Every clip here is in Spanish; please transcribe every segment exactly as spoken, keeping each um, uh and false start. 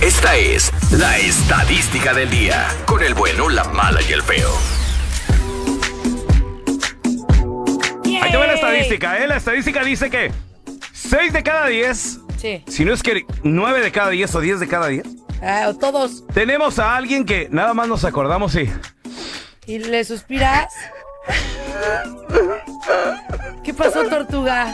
Esta es la estadística del día, con el bueno, la mala y el feo. Ahí te va la estadística, ¿eh? La estadística dice que seis de cada diez, Sí. si no es que nueve de cada diez o diez de cada diez, Ah, o todos. tenemos a alguien que nada más nos acordamos y... ¿Y le suspiras? ¿Qué pasó, tortuga?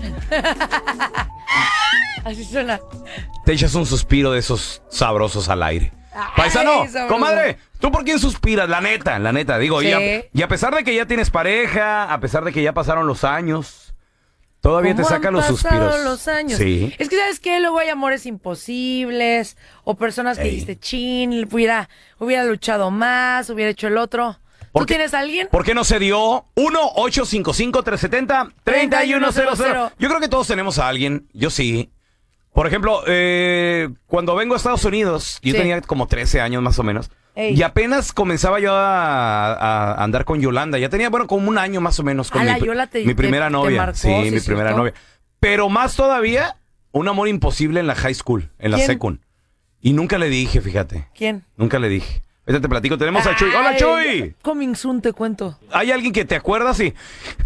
Así suena. te echas un suspiro de esos sabrosos al aire. Ay, Paisano, sabroso. comadre, ¿tú por quién suspiras? La neta, la neta, digo, Sí. y, a, y a pesar de que ya tienes pareja, a pesar de que ya pasaron los años, todavía te ¿Cómo sacan han los pasado suspiros. los años? Sí. Es que, ¿sabes qué? Luego hay amores imposibles o personas que Ey. dijiste, chin, hubiera, hubiera luchado más, hubiera hecho el otro. ¿Tú ¿Por qué- tienes a alguien? ¿Por qué no se dio? uno ocho cinco cinco, tres siete cero, tres uno cero cero. Yo creo que todos tenemos a alguien. Yo sí. Por ejemplo, eh, cuando vengo a Estados Unidos, yo Sí. tenía como trece años más o menos. Ey. Y apenas comenzaba yo a, a andar con Yolanda. Ya tenía, bueno, como un año más o menos con Ah, mi, la pr- Yola te- mi primera te- te novia. marcó, sí, sí, mi primera ¿cierto? novia. Pero más todavía, un amor imposible en la high school, en la ¿Quién? secund. Y nunca le dije, fíjate. ¿Quién? Nunca le dije. Ahorita te platico. Tenemos a Chuy. ¡Hola, Ay, Chuy! Coming soon, te cuento. ¿Hay alguien que te acuerdas y... Y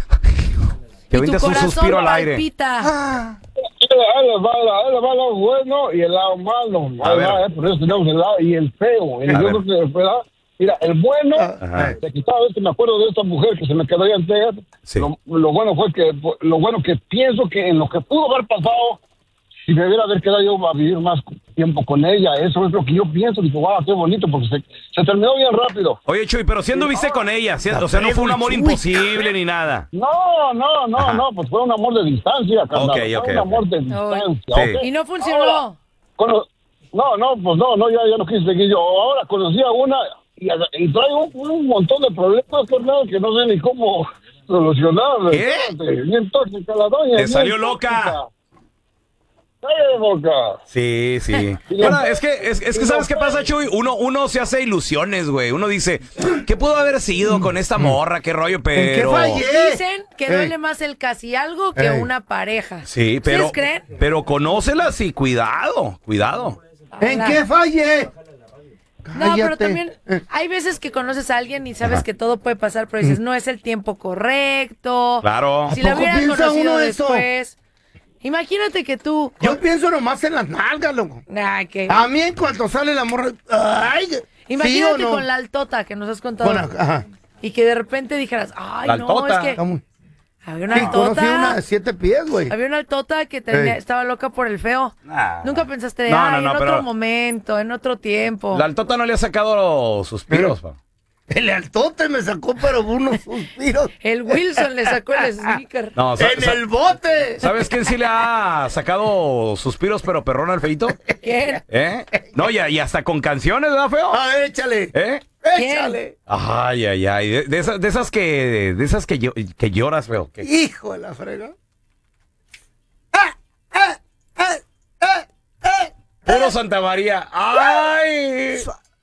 que tu avientas un corazón suspiro al aire? palpita. Ahí les va, ahí les va el lado bueno y el lado malo. A Ahí ver. va, eh, por eso tenemos el lado y el feo. Y A yo ver. creo que, ¿verdad? Mira, el bueno, Ajá. de que cada vez que me acuerdo de esta mujer que se me quedó ahí en Texas, Sí. lo, lo bueno fue que, lo bueno que pienso que en lo que pudo haber pasado, si me hubiera haber quedado yo a vivir más tiempo con ella, eso es lo que yo pienso. Digo, wow, qué bonito, porque se, se terminó bien rápido. Oye, Chuy, pero si anduviste con ella, ¿sí? O sea, no fue un amor imposible ni nada. No, no, no, Ajá. no, pues fue un amor de distancia, carnal. Ok, Fue ok, un ok. amor de distancia, Sí. ¿ok? Y no funcionó. Ahora, cono- no, no, pues no, no, ya, ya no quise seguir yo. Ahora conocí a una y, y traigo un, un montón de problemas, carnal, que no sé ni cómo solucionar. ¿Qué? Espérate, bien tóxica la doña. Te bien salió tóxica. loca. ¡Cállate, boca! Sí, sí. Bueno, es que, es, es que ¿sabes qué pasa, Chuy? Uno, uno se hace ilusiones, güey. Uno dice, ¿qué pudo haber sido con esta morra? ¿Qué rollo? Pero... Dicen que duele más el casi algo que Ey. una pareja. Sí, pero... ¿Ustedes creen? Pero conócelas y cuidado, cuidado. ¿En Ala. qué fallé? No, pero Cállate. también Eh. hay veces que conoces a alguien y sabes Ajá. que todo puede pasar, pero dices, no es el tiempo correcto. Claro. Si la ¿A poco hubieras piensa conocido uno eso? después. Imagínate que tú. Yo pienso nomás en las nalgas, loco. Ay, que- A mí en cuanto sale la morra... Ay, Imagínate ¿sí o no? con la altota que nos has contado. Con la- ajá. Y que de repente dijeras, ay, La no, altota. es que Está muy- había una Sí, conocí altota. una de siete pies, güey. Había una altota que tenía- Ey. estaba loca por el feo. Nah. Nunca pensaste de, No, no, ay, no, en pero- otro momento, en otro tiempo. La altota no le ha sacado suspiros, pa. El altote me sacó, pero unos suspiros. El Wilson le sacó el sneaker. No, sa- ¡En sa- el bote! ¿Sabes quién sí le ha sacado suspiros, pero perrón al feito? ¿Quién? ¿Eh? No, y, y hasta con canciones, ¿verdad, feo? A ver, échale. ¿Eh? Échale. Ay, ay, ay. De, de esas, de esas que, de esas que, llo- que lloras, feo. Que- Hijo de la frega. ¡Ah! ¡Ah! ¡Ah! ¡Ah! ¡Ah! Puro Santa María. ¡Ay!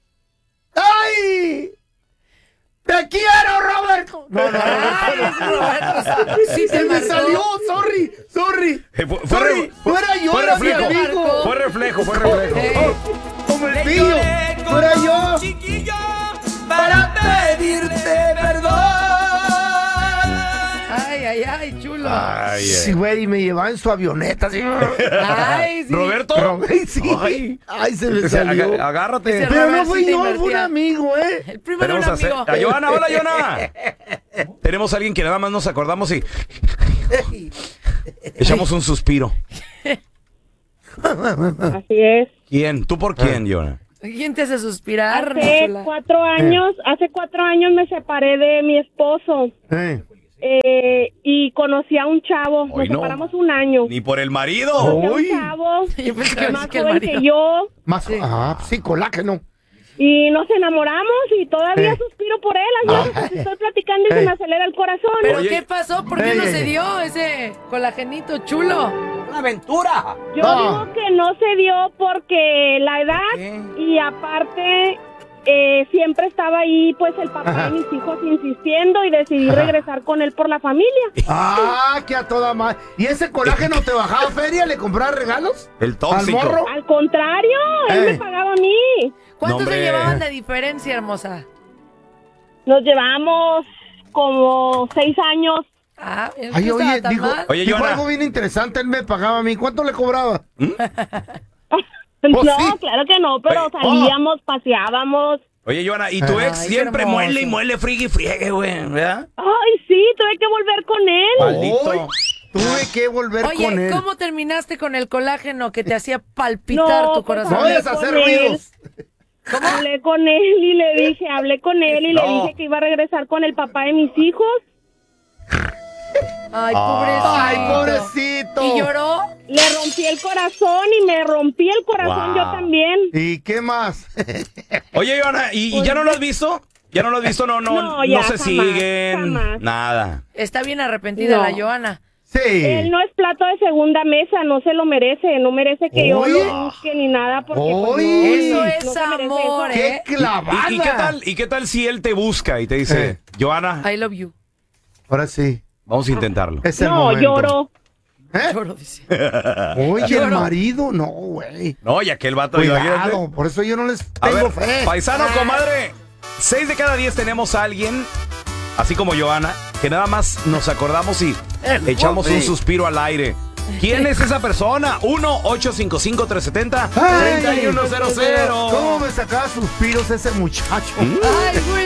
¡Ay! ¡Te quiero, Roberto! No, no, no. Ay, no, es Roberto. Sí, Se te me marcó. salió, sorry, sorry. Eh, fue, fue Sorry, re- no era yo, fue era mi reflejo. amigo. Fue reflejo, fue reflejo. Eh, Como el pillo. No era yo. Para pedirte perdón. Ay, ay, ay, chulo. Ay, Sí, ay. güey, me llevaba en su avioneta, así. Ay, sí. ¿Roberto? Robert, sí. Ay. Ay, se me O sea, salió. aga- agárrate. Ese Pero no Robert fui sí te yo, fue un invertía. amigo, ¿eh? El primo de un Tenemos a, hacer- amigo. a Joana. Hola, Joana. Tenemos a alguien que nada más nos acordamos y echamos un suspiro. Así es. ¿Quién? ¿Tú por quién, Joana? ¿Quién te hace suspirar, Hace chula? cuatro años, hace cuatro años me separé de mi esposo Eh. eh, y conocí a un chavo. Hoy Nos no. separamos un año. Ni por el marido. Conocí a Uy. un chavo Yo pensé que más que el joven marido. que yo Más, Sí. ah, sí, colágeno. y nos enamoramos y todavía Eh. suspiro por él. Ayer Ah. estoy platicando y Eh. se me acelera el corazón. ¿Pero Oye. qué pasó? ¿Por qué Ey, no ey, se ey. dio ese colagenito chulo? Yo No. digo que no se dio porque la edad qué? y aparte eh, siempre estaba ahí pues el papá Ajá. de mis hijos insistiendo y decidí Ajá. regresar con él por la familia. Ah, que a toda madre. ¿Y ese colágeno te bajaba feria? ¿Le compraba regalos? El ¿Al tóxico. morro? Al contrario, él Eh. me pagaba ¿Cuánto No, se hombre. llevaban de diferencia, hermosa? Nos llevamos como seis años. Ah, es Ay, que oye, estaba tan dijo, mal. Oye, dijo Joana. algo bien interesante, él me pagaba a mí. ¿Cuánto le cobraba? No, sí. claro que no, pero Oye, salíamos, paseábamos. Oye, Joana, y tu Ay, ex qué siempre hermoso. muele y muele, friegue y friegue, güey, ¿verdad? Ay, sí, tuve que volver con él. Maldito. Hoy tuve que volver con Oye, él. ¿cómo terminaste con el colágeno que te hacía palpitar No, tu pues, corazón? No vayas a Hablé hacer con él. ruidos. Hablé con él y le dije, hablé con él y le No. dije que iba a regresar con el papá de mis hijos. Ay, pobrecito. Ay, pobrecito. ¿Y lloró? Le rompí el corazón y me rompí el corazón Wow. yo también. ¿Y qué más? Oye, Joana, ¿y, y ya no lo has visto? ¿Ya no lo has visto? No, no, No, no, ya, se jamás, siguen. jamás. Nada. Está bien arrepentida No. la Joana. Sí. Él no es plato de segunda mesa, no se lo merece, no merece que yo Oye. lo busque ni nada porque pues, Oye. no, Eso es no se merece amor, eso. ¿eh? ¡Qué clavada! ¿Y, y qué tal, ¿Y qué tal si él te busca y te dice, Eh. Joana, I love you. Ahora sí. vamos a intentarlo? Es el No, momento. lloro. ¿Eh? Lloro, dice. Oye, el Lloro. marido, no, güey. No, ya que el vato... imagínate. Cuidado, por eso yo no les A tengo ver, fe. paisano, comadre, seis de cada diez tenemos a alguien, así como Joana, que nada más nos acordamos y echamos un suspiro al aire. ¿Quién es esa persona? uno ocho cinco cinco, tres siete cero, Ay, tres uno cero cero. ¿Cómo me sacaba suspiros ese muchacho? Ay, güey.